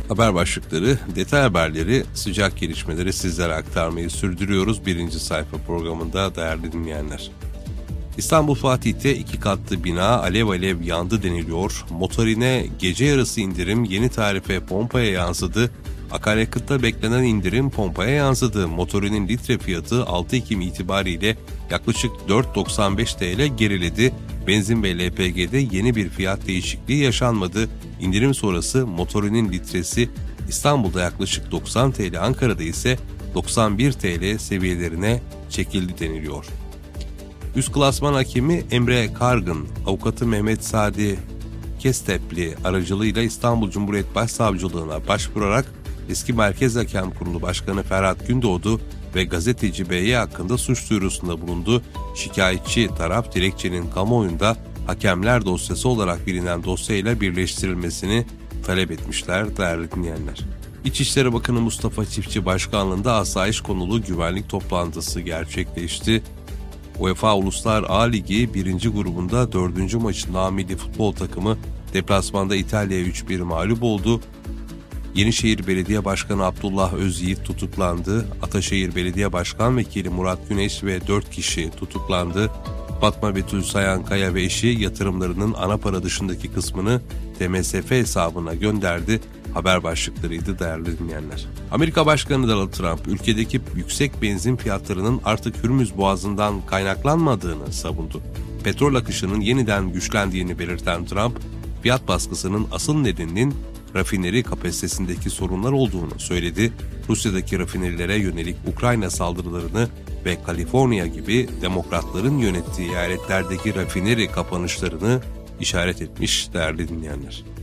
Haber başlıkları, detay haberleri, sıcak gelişmeleri sizlere aktarmayı sürdürüyoruz. Birinci sayfa programında değerli dinleyenler. İstanbul Fatih'te 2 katlı bina alev alev yandı deniliyor. Motorine gece yarısı indirim yeni tarife pompaya yansıdı. Akaryakıtta beklenen indirim pompaya yansıdı. Motorinin litre fiyatı 6 Ekim itibariyle yaklaşık 4,95 TL geriledi. Benzin ve LPG'de yeni bir fiyat değişikliği yaşanmadı. İndirim sonrası motorinin litresi İstanbul'da yaklaşık 90 TL, Ankara'da ise 91 TL seviyelerine çekildi deniliyor. Üst klasman hakemi Emre Kargın, avukatı Mehmet Sadi Kestepli aracılığıyla İstanbul Cumhuriyet Başsavcılığına başvurarak eski Merkez Hakem Kurulu Başkanı Ferhat Gündoğdu ve gazeteci B.Y. hakkında suç duyurusunda bulundu. Şikayetçi taraf dilekçenin kamuoyunda hakemler dosyası olarak bilinen dosyayla birleştirilmesini talep etmişler değerli dinleyenler. İçişleri Bakanı Mustafa Çiftçi başkanlığında asayiş konulu güvenlik toplantısı gerçekleşti. UEFA Uluslar A Ligi 1. grubunda 4. maçında A milli futbol takımı deplasmanda İtalya'ya 3-1 mağlup oldu. Yenişehir Belediye Başkanı Abdullah Özyiğit tutuklandı. Ataşehir Belediye Başkan Vekili Murat Güneş ve 4 kişi tutuklandı. Fatma Betül Sayankaya ve eşi yatırımlarının ana para dışındaki kısmını TMSF hesabına gönderdi. Haber başlıklarıydı değerli dinleyenler. Amerika Başkanı Donald Trump, ülkedeki yüksek benzin fiyatlarının artık Hürmüz Boğazı'ndan kaynaklanmadığını savundu. Petrol akışının yeniden güçlendiğini belirten Trump, fiyat baskısının asıl nedeninin rafineri kapasitesindeki sorunlar olduğunu söyledi. Rusya'daki rafinerilere yönelik Ukrayna saldırılarını ve Kaliforniya gibi demokratların yönettiği eyaletlerdeki rafineri kapanışlarını işaret etmiş değerli dinleyenler.